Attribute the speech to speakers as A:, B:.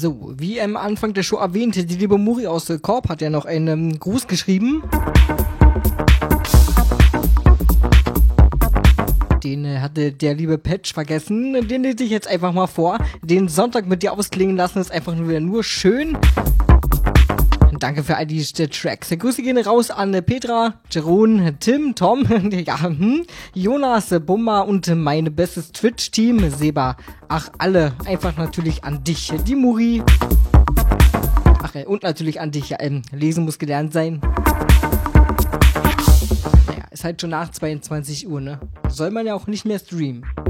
A: So, wie am Anfang der Show erwähnte, die liebe Muri aus Korb hat ja noch einen Gruß geschrieben. Den hatte der liebe Patch vergessen. Den lese ich jetzt einfach mal vor. Den Sonntag mit dir ausklingen lassen ist einfach nur schön. Danke für all die Tracks. Grüße gehen raus an Petra, Jeroen, Tim, Tom, ja, Jonas, Bumba und mein bestes Twitch-Team, Seba. Ach, alle. Einfach natürlich an dich, die Muri. Ach, und natürlich an dich. Ja, lesen muss gelernt sein. Naja, ist halt schon nach 22 Uhr, ne? Soll man ja auch nicht mehr streamen.